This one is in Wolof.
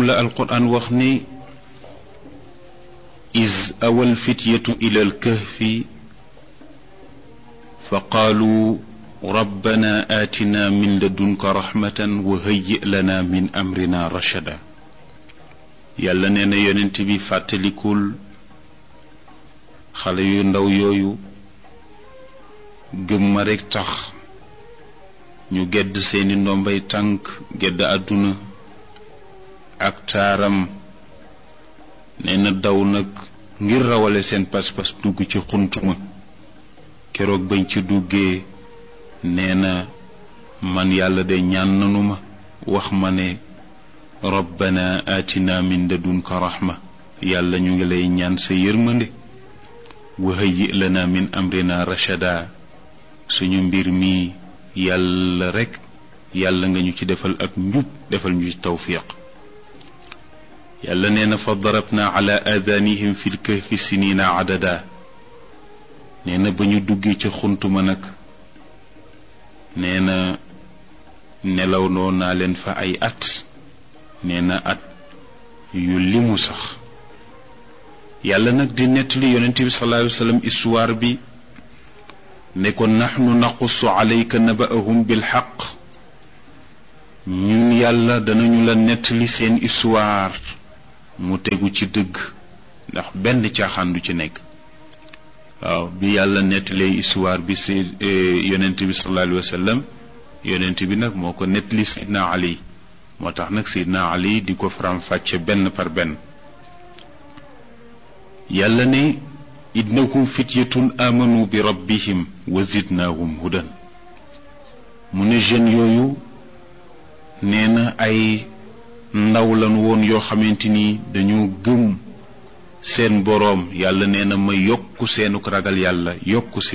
la alquran wax ni iz awal fityatu ila alkahfi fa qaalu rabbana aatina min ladunka rahmatan wa hayyi lana min amrina rashada. yàlla nee na yonent bi fàttalikul xale yu ndaw yooyu gëm ma rekk tax ñu gedd seeni ndombay tànk gedd àdduna ak taaram nee na daw nag ngir rawale seen pas-pas dugg ci xuntuma. keroog bañ ci duggee nee na man yàlla de ñaan nanu ma wax ma ne rabbana aatina min ladunka rahma, yàlla ñu ngi lay ñaan sa yërmande, wa hayyi lana min amrina rashada, suñu mbir mi yàlla rekk yàlla nga ñu ci defal ak njub, defal ñu ci tawfiq. yàlla nee na fa darabna ala aadaanihim fi lkahfi sinina adada. nee na ba ñu duggee ci xuntuma nag nee na nelaw noo naa leen fa ay at, nee na at yu limu sax. yàlla nag di nettali yonent bi sallallahu alayhi wa sallam histoire bi ne ko naxnu naqussu alayka naba'ahum bilxaq, ñun yàlla danañu la nettali seen histoire mu tegu ci dëgg, ndax benn caaxaan du ci nekk. waaw bi yàlla nettalee histoire bi si yonent bi sallallahu alayhi wa sallam, yonent bi nag moo ko nettali Seydina Ali, moo tax nag Seydina Ali di ko faram-fàcce benn par benn. yàlla ne innahum fityatun amanu bi rabbihim wa zidnaahum hudan. mu ne jeunes yooyu nee na ay ndaw lan woon yoo xamante ni dañoo gëm seen boroom. yàlla nee na ma yokku seenuk ragal yàlla, yokku